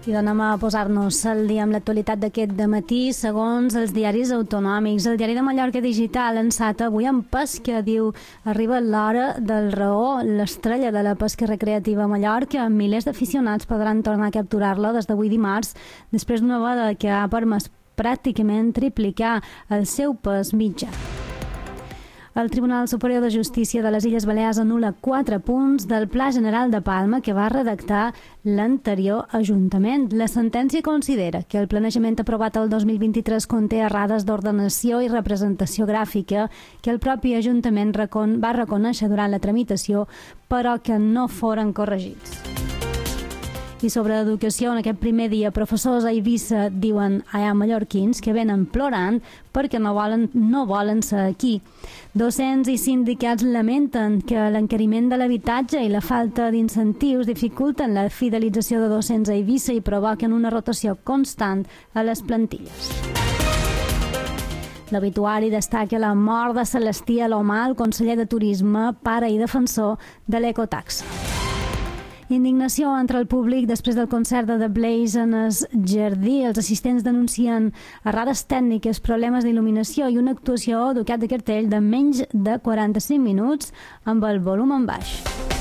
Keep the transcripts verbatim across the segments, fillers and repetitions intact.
I donem a posar-nos al dia amb l'actualitat d'aquest dematí segons els diaris autonòmics. El diari de Mallorca Digital, llançat avui en pesca, diu: arriba l'hora del raó, l'estrella de la pesca recreativa a Mallorca. Milers d'aficionats podran tornar a capturar-la des d'avui dimarts, després d'una veda que ha permès pràcticament triplicar el seu pes mitjà. El Tribunal Superior de Justícia de les Illes Balears anul·la quatre punts del Pla General de Palma que va redactar l'anterior Ajuntament. La sentència considera que el planejament aprovat el dos mil vint-i-tres conté errades d'ordenació i representació gràfica que el propi Ajuntament va reconèixer durant la tramitació, però que no foren corregits. I sobre educació, en aquest primer dia, professors a Eivissa diuen a mallorquins que venen plorant perquè no volen, no volen ser aquí. Docents i sindicats lamenten que l'encariment de l'habitatge i la falta d'incentius dificulten la fidelització de docents a Eivissa i provoquen una rotació constant a les plantilles. L'obituari destaca la mort de Celestí Alomar, conseller de Turisme, pare i defensor de l'ecotaxa. Indignació entre el públic després del concert de The Blaze en el jardí. Els assistents denuncien errades tècniques, problemes d'il·luminació i una actuació ducat de cartell de menys de quaranta-cinc minuts amb el volum en baix.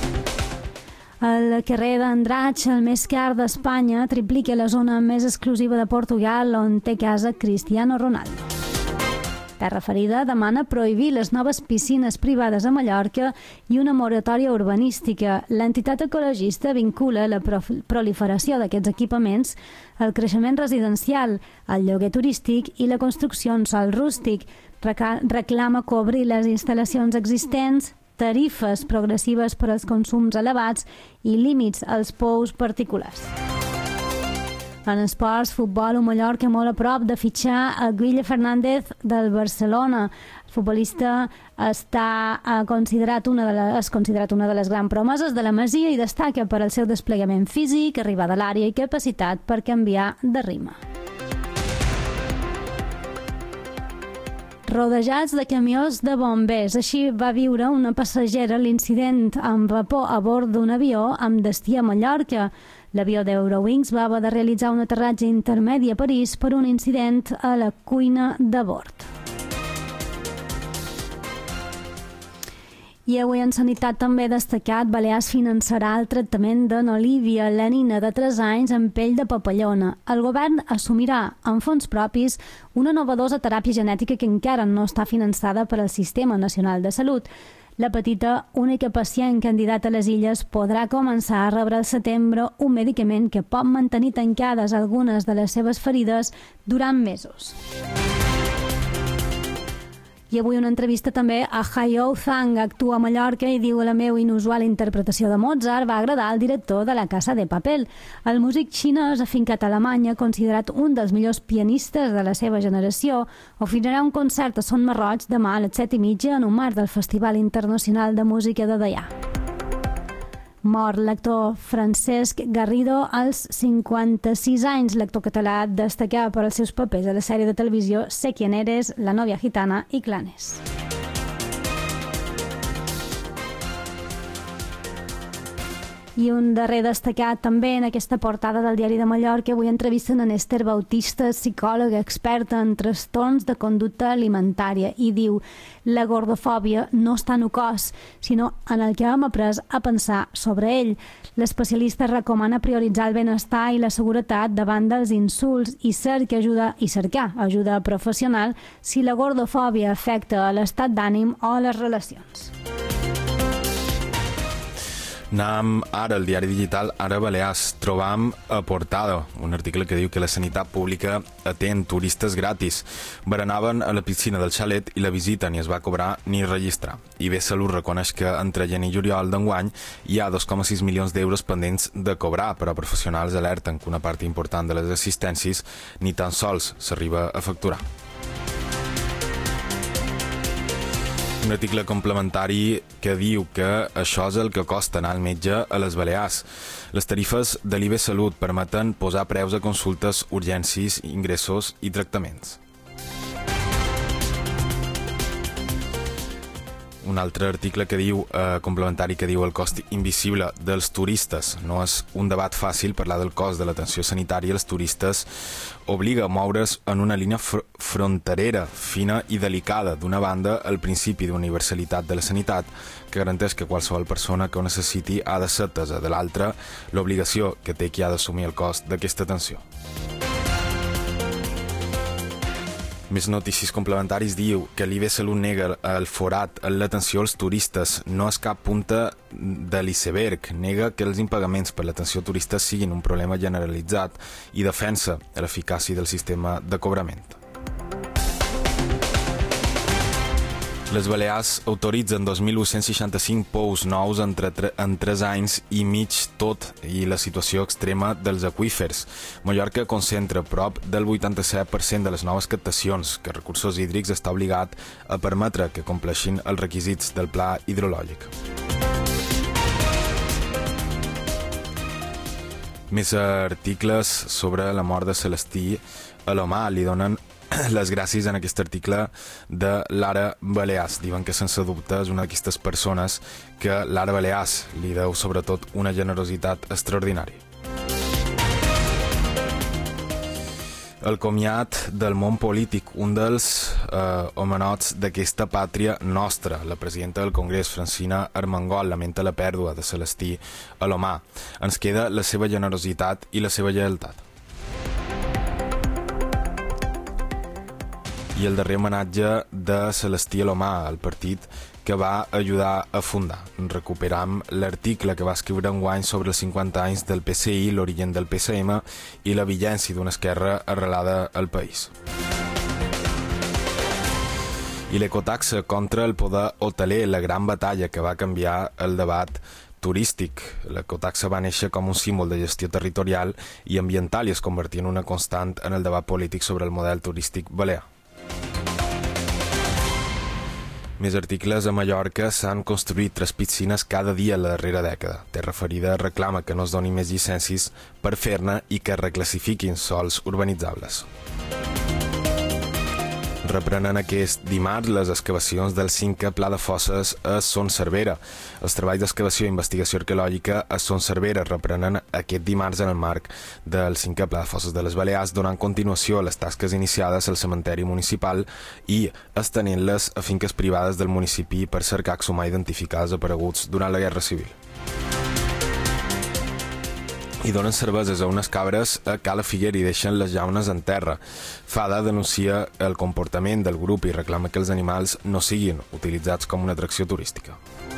El carrer d'Andratx, el més car d'Espanya, triplica la zona més exclusiva de Portugal on té casa Cristiano Ronaldo. Terra Ferida demana prohibir les noves piscines privades a Mallorca i una moratòria urbanística. L'entitat ecologista vincula la proliferació d'aquests equipaments al creixement residencial, al lloguer turístic i la construcció en sòl rústic. Reclama cobrir les instal·lacions existents, tarifes progressives per als consums elevats i límits als pous particulars. En esports, futbol, un Mallorca molt a prop de fitxar a Guille Fernández del Barcelona. El futbolista està considerat una de les, és considerat una de les grans promeses de la Masia i destaca per al seu desplegament físic, arribada a l'àrea i capacitat per canviar de ritme. Rodejats de camions de bombers. Així va viure una passatgera l'incident amb vapor a bord d'un avió amb destí a Mallorca. L'avió d'Eurowings va haver de realitzar un aterratge intermedi a París per un incident a la cuina de bord. I avui en sanitat també destacat, Balears finançarà el tractament de n'Olivia, la nina de tres anys amb pell de papallona. El govern assumirà amb fons propis una novedosa teràpia genètica que encara no està finançada per al Sistema Nacional de Salut. La petita, única pacient candidata a les Illes, podrà començar a rebre al setembre un medicament que pot mantenir tancades algunes de les seves ferides durant mesos. I avui una entrevista també a Haiyou Zhang, actua a Mallorca i diu: la meva inusual interpretació de Mozart va agradar al director de La Casa de Papel. El músic xinès afincat a Alemanya, considerat un dels millors pianistes de la seva generació, oferirà un concert a Son Marroig demà a les set i mitja en un marc del Festival Internacional de Música de Deià. Mor l'actor Francesc Garrido als cinquanta-sis anys. L'actor català destacà per als seus papers a la sèrie de televisió Sé quién eres, La novia gitana i Clanes. I un darrer destacat també en aquesta portada del Diari de Mallorca. Avui entrevisten en Esther Bautista, psicòloga experta en trastorns de conducta alimentària, i diu: la gordofòbia no està en el cos, sinó en el que hem après a pensar sobre ell. L'especialista recomana prioritzar el benestar i la seguretat davant dels insults i cerca ajuda i cercar ajuda professional si la gordofòbia afecta a l'estat d'ànim o a les relacions. Anem ara al diari digital Ara Balears. Trobam a portada un article que diu que la sanitat pública atén turistes gratis. Berenaven a la piscina del xalet i la visita ni es va cobrar ni registrar. I bé Salut reconeix que entre gener i juliol d'enguany hi ha dos coma sis milions d'euros pendents de cobrar, però professionals alerten que una part important de les assistències ni tan sols s'arriba a facturar. Un article complementari que diu que això és el que costa anar al metge a les Balears. Les tarifes de l'I B Salut permeten posar preus a consultes, urgències, ingressos i tractaments. Un altre article que diu, eh, complementari, que diu el cost invisible dels turistes. No és un debat fàcil parlar del cost de l'atenció sanitària als turistes. Obliga a moure's en una línia fr fronterera, fina i delicada. D'una banda, el principi d'universalitat de la sanitat, que garanteix que qualsevol persona que ho necessiti ha de ser atesa. De l'altra, l'obligació que té qui ha d'assumir el cost d'aquesta atenció. Més notícies complementaris diu que l'I B Salut nega el forat en l'atenció als turistes. No és cap punta de l'iceberg. Nega que els impagaments per l'atenció a turistes siguin un problema generalitzat i defensa l'eficàcia del sistema de cobrament. Les Balears autoritzen dos mil vuit-cents seixanta-cinc pous nous entre en tres anys i mig, tot i la situació extrema dels aqüífers. Mallorca concentra prop del vuitanta-set per cent de les noves captacions, que Recursos Hídrics està obligat a permetre que compleixin els requisits del pla hidrològic. Més articles sobre la mort de Celestí Alomar. Li donen les gràcies en aquest article de Lara Balears. Diuen que sense dubte és una d'aquestes persones que Lara Balears li deu sobretot una generositat extraordinària. El comiat del món polític, un dels eh, homenots d'aquesta pàtria nostra. La presidenta del Congrés, Francina Armengol, lamenta la pèrdua de Celestí Alomar. Ens queda la seva generositat i la seva lleialtat. I el darrer homenatge de Celestí Alomar, el partit que va ajudar a fundar. Recuperam l'article que va escriure enguany sobre els cinquanta anys del P S I, l'origen del P S M i la vigència d'una esquerra arrelada al país. I l'ecotaxa contra el poder hoteler, la gran batalla que va canviar el debat turístic. L'ecotaxa va néixer com un símbol de gestió territorial i ambiental i es convertia en una constant en el debat polític sobre el model turístic balear. Més articles. A Mallorca s'han construït tres piscines cada dia la darrera dècada. Terra Ferida reclama que no es donin més llicències per fer-ne i que reclassifiquin sols urbanitzables. Reprenen aquest dimarts les excavacions del cinquè Pla de Fosses a Son Servera. Els treballs d'excavació i investigació arqueològica a Son Servera reprenen aquest dimarts en el marc del cinquè Pla de Fosses de les Balears, donant continuació a les tasques iniciades al cementeri municipal i estenent-les a finques privades del municipi per cercar exhumar i identificar desapareguts durant la Guerra Civil. I donen cerveses a unes cabres a Cala Figuera i deixen les llaunes en terra. Fada denuncia el comportament del grup i reclama que els animals no siguin utilitzats com una atracció turística.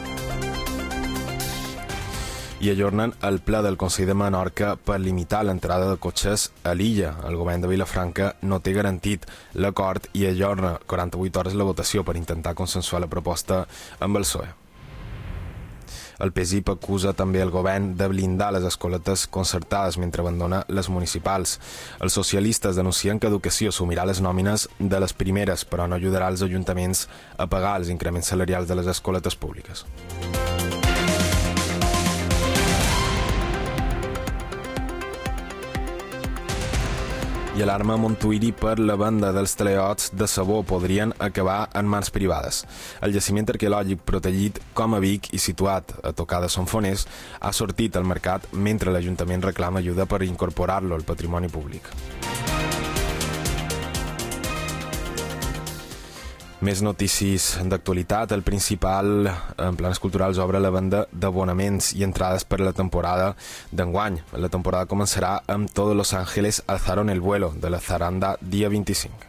I ajornen el ple del Consell de Menorca per limitar l'entrada de cotxes a l'illa. El govern de Vilafranca no té garantit l'acord i ajorna quaranta-vuit hores la votació per intentar consensuar la proposta amb el P S O E. El P S I P acusa també el govern de blindar les escoletes concertades mentre abandona les municipals. Els socialistes denuncien que Educació assumirà les nòmines de les primeres, però no ajudarà els ajuntaments a pagar els increments salarials de les escoletes públiques. I alarma a Montuïri per la venda dels teleots de sabó podrien acabar en mans privades. El jaciment arqueològic protegit com a Vic i situat a tocar de Son Foners ha sortit al mercat mentre l'Ajuntament reclama ajuda per incorporar-lo al patrimoni públic. Més notícies d'actualitat. El Principal, en plans culturals, obre la venda d'abonaments i entrades per a la temporada d'enguany. La temporada començarà amb Todos los Ángeles alzaron el vuelo, de la Zaranda, dia vint-i-cinc.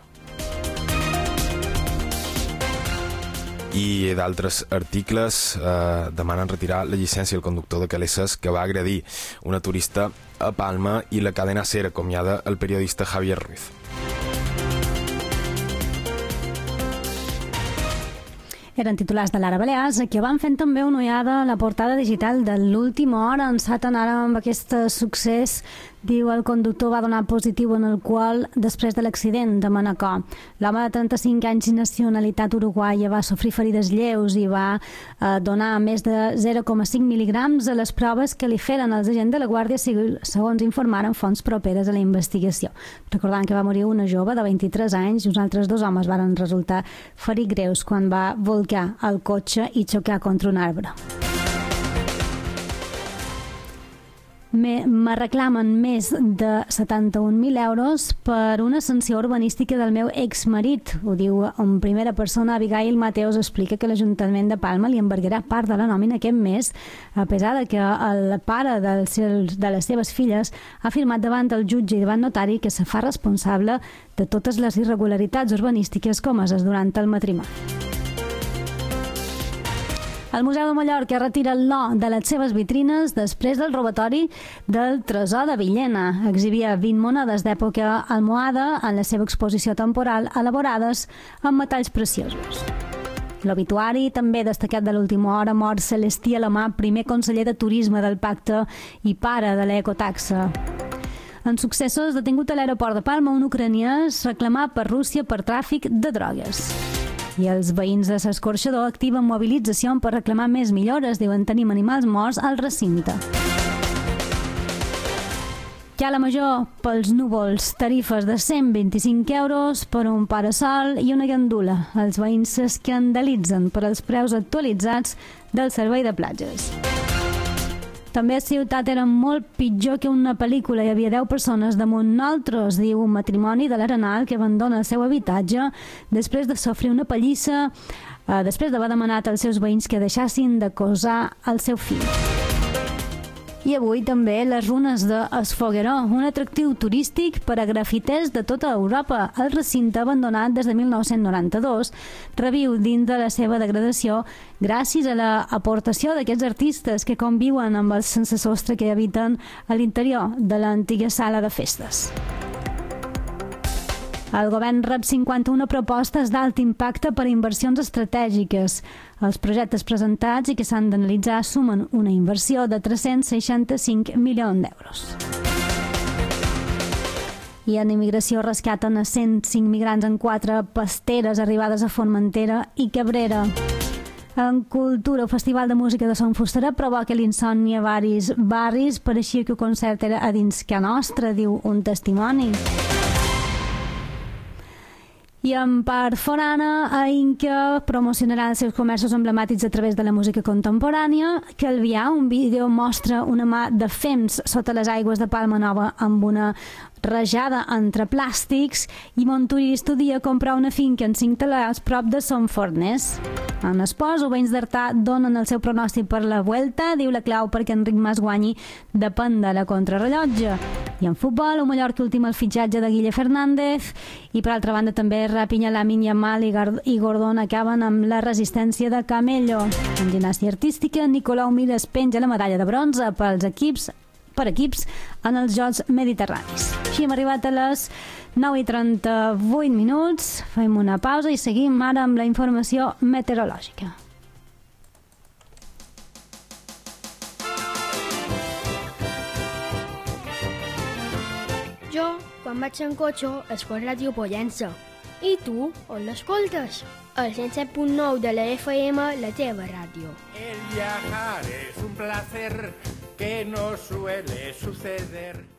I d'altres articles eh, demanen retirar la llicència al conductor de Calesses que va agredir una turista a Palma i la cadena SER acomiada el periodista Javier Ruiz. Eren titulars de Lara Balears, que van fent també una ullada a la portada digital de l'última hora. Ençaten ara amb aquest succés Diu, el conductor va donar positiu en alcohol després de l'accident de Manacor. L'home de trenta-cinc anys i nacionalitat uruguaia va sofrir ferides lleus i va eh, donar més de zero coma cinc mil·ligrams a les proves que li feren els agents de la Guàrdia Civil, segons informaren fonts properes a la investigació. Recordant que va morir una jove de vint-i-tres anys i uns altres dos homes van resultar ferits greus quan va volcar el cotxe i xocar contra un arbre. Me, me reclamen més de setanta-un mil euros per una sanció urbanística del meu exmarit. Ho diu en primera persona. Abigail Mateos explica que l'Ajuntament de Palma li embargarà part de la nòmina aquest mes, a pesar de que el pare dels, de les seves filles ha afirmat davant el jutge i davant notari que se fa responsable de totes les irregularitats urbanístiques comeses durant el matrimoni. El Museu de Mallorca retira el no de les seves vitrines després del robatori del tresor de Villena. Exhibia vint monedes d'època almohade en la seva exposició temporal elaborades amb metalls preciosos. L'obituari també destacat de l'última hora: mort Celestí Alamà, primer conseller de Turisme del Pacte i pare de l'ecotaxa. En successos, detingut a l'aeroport de Palma un ucranià reclamat per Rússia per tràfic de drogues. I els veïns de l'Escorxador activen mobilització per reclamar més millores. Diuen, tenim animals morts al recinte. Hi ha la major pels núvols, tarifes de cent vint-i-cinc euros per un parasol i una gandula. Els veïns s'escandalitzen per els preus actualitzats del servei de platges. També a Ciutat era molt pitjor que una pel·lícula. Hi havia deu persones damunt nosaltres, diu un matrimoni de l'Arenal que abandona el seu habitatge després de sofrir una pallissa, eh, després d'haver demanat als seus veïns que deixassin d'acosar el seu fill. I avui també les runes d'Esfogueró, un atractiu turístic per a grafiters de tota Europa. El recinte, abandonat des de mil nou-cents noranta-dos, reviu dins de la seva degradació gràcies a l'aportació d'aquests artistes que conviuen amb els sense sostre que habiten a l'interior de l'antiga sala de festes. El govern rep cinquanta-una propostes d'alt impacte per a inversions estratègiques. Els projectes presentats i que s'han d'analitzar sumen una inversió de tres-cents seixanta-cinc milions d'euros. I en immigració rescaten a cent cinc migrants en quatre pasteres arribades a Formentera i Cabrera. En cultura, el Festival de Música de Son Fusterà provoca l'insomni a varis barris, pareixia que el concert era a dins Ca Nostra, diu un testimoni. I en part forana, a Inca promocionarà els seus comerços emblemàtics a través de la música contemporània. Calvià, un vídeo mostra una mà de fems sota les aigües de Palma Nova amb una rajada entre plàstics, i Montull estudia comprar una finca en cinc talars prop de Son Forners. En espòs, Ovenys d'Artà donen el seu pronòstic per la Vuelta. Diu, la clau perquè Enric Mas guanyi depèn de la contrarrellotge. I en futbol, el Mallorca ultima el fitxatge de Guille Fernández, i per altra banda també Rapinya, Lamine Yamal i Gordon acaben amb la resistència de Camello. En gimnàstica artística, Nicolau Mir es penja la medalla de bronze pels equips per equips en els Jocs Mediterranis. Així hem arribat a les nou i trenta-vuit minuts. Fem una pausa i seguim ara amb la informació meteorològica. Jo, quan vaig en cotxe, escolto Ràdio Pollença. I tu, on l'escoltes? El cent set punt nou de la F M, la teva ràdio. El viajar es un placer que no suele suceder.